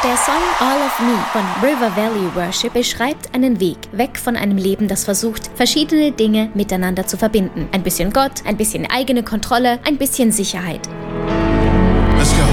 Der Song All of Me von River Valley Worship beschreibt einen Weg weg von einem Leben, das versucht, verschiedene Dinge miteinander zu verbinden. Ein bisschen Gott, ein bisschen eigene Kontrolle, ein bisschen Sicherheit. Let's go.